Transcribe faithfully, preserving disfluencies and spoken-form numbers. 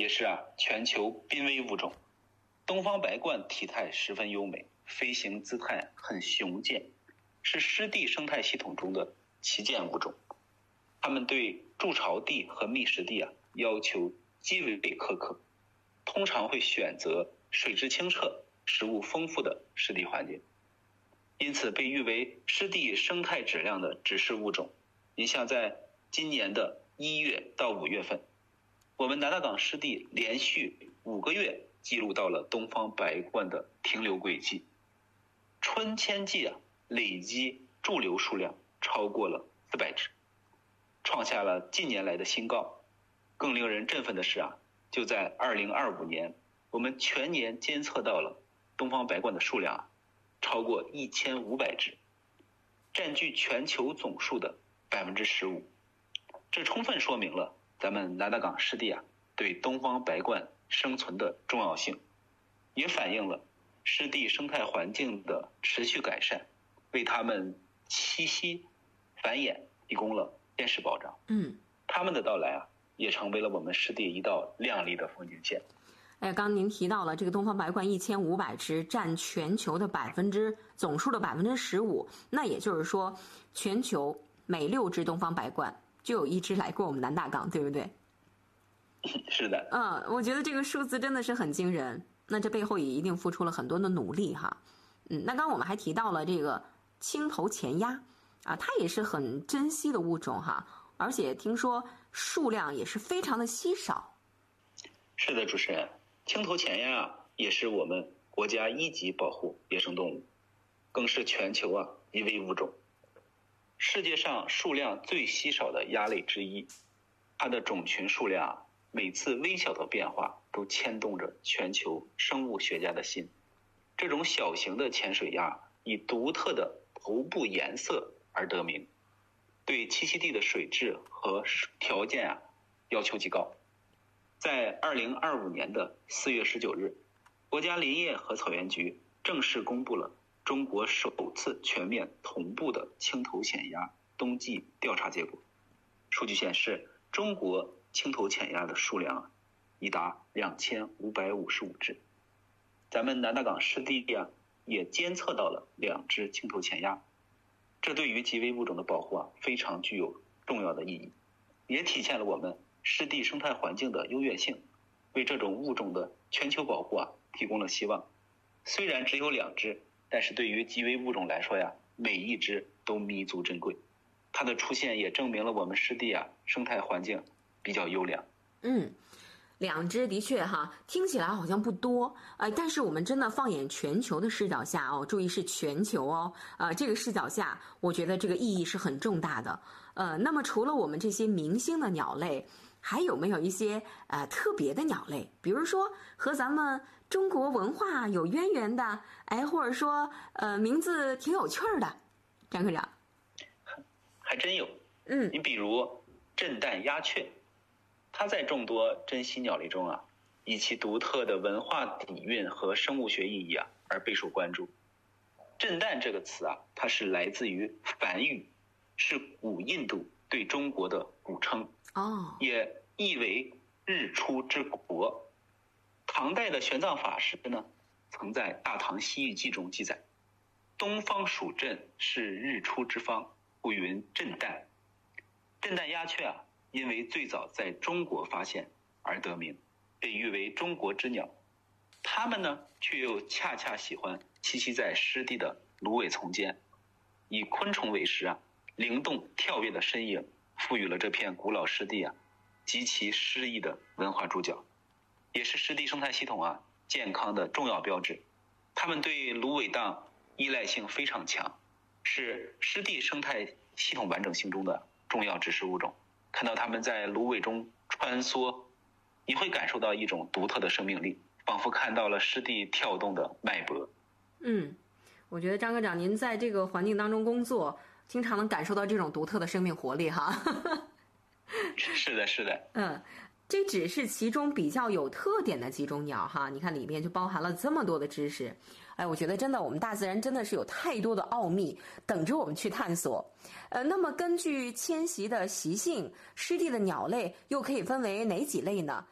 也是啊全球濒危物种。东方白鹳体态十分优美，飞行姿态很雄健，是湿地生态系统中的旗舰物种。它们对筑巢地和觅食地啊要求极为苛刻，通常会选择水质清澈、食物丰富的湿地环境，因此被誉为湿地生态质量的指示物种。你像在今年的一月到五月份，我们南大港湿地连续五个月记录到了东方白鹳的停留轨迹，春迁季啊累计驻留数量超过了四百只，创下了近年来的新高。更令人振奋的是啊，就在二零二五年，我们全年监测到了东方白鹳的数量啊超过一千五百只，占据全球总数的百分之十五。这充分说明了咱们南大港湿地啊对东方白鹳生存的重要性，也反映了湿地生态环境的持续改善，为它们栖息繁衍提供了坚实保障。 嗯， 它们的到来啊也成为了我们湿地一道亮丽的风景线。 哎，刚刚您提到了这个东方白鹳一千五百只，占全球的百分之总数的百分之十五，那也就是说，全球每六只东方白鹳就有一只来过我们南大港，对不对？ 是的。 嗯，我觉得这个数字真的是很惊人。那这背后也一定付出了很多的努力哈。嗯，那刚刚我们还提到了这个青头前鸭啊，它也是很珍稀的物种哈，而且听说数量也是非常的稀少。 是的，主持人。青头前鸭啊，也是我们国家一级保护野生动物，更是全球啊濒危物种，世界上数量最稀少的鸭类之一。它的种群数量啊，每次微小的变化都牵动着全球生物学家的心。这种小型的潜水鸭以独特的头部颜色而得名，对栖息地的水质和条件啊要求极高。在二零二五年的四月十九日，国家林业和草原局正式公布了中国首次全面同步的青头潜鸭冬季调查结果。数据显示，中国青头潜鸭的数量已达两千五百五十五只。咱们南大港湿地啊也监测到了两只青头潜鸭，这对于极危物种的保护啊非常具有重要的意义，也体现了我们湿地生态环境的优越性，为这种物种的全球保护啊提供了希望。虽然只有两只，但是对于极危物种来说呀，每一只都弥足珍贵。它的出现也证明了我们湿地啊生态环境比较优良。 嗯，两只的确哈，听起来好像不多，呃，但是我们真的放眼全球的视角下哦，注意是全球哦，呃，这个视角下，我觉得这个意义是很重大的。呃，那么除了我们这些明星的鸟类，还有没有一些呃特别的鸟类？比如说和咱们中国文化有渊源的，哎，或者说呃名字挺有趣儿的，张科长。 还真有。 嗯， 你比如震旦鸦雀，它在众多珍稀鸟类中啊，以其独特的文化底蕴和生物学意义啊而备受关注。震旦这个词啊，它是来自于梵语，是古印度对中国的古称， 哦， 也意为日出之国。唐代的玄奘法师呢，曾在《大唐西域记》中记载，东方属震，是日出之方，故云震旦。震旦鸦雀啊，因为最早在中国发现而得名，被誉为中国之鸟。它们呢，却又恰恰喜欢栖息在湿地的芦苇丛间，以昆虫为食啊，灵动跳跃的身影，赋予了这片古老湿地啊极其诗意的文化注脚，也是湿地生态系统啊健康的重要标志。它们对芦苇荡依赖性非常强，是湿地生态系统完整性中的重要指示物种。看到它们在芦苇中穿梭，你会感受到一种独特的生命力，仿佛看到了湿地跳动的脉搏。 嗯，我觉得张科长您在这个环境当中工作，经常能感受到这种独特的生命活力哈。 是的，是的。 嗯，这只是其中比较有特点的几种鸟哈，你看里面就包含了这么多的知识。哎，我觉得真的我们大自然真的是有太多的奥秘等着我们去探索。呃，那么根据迁徙的习性，湿地的鸟类又可以分为哪几类呢？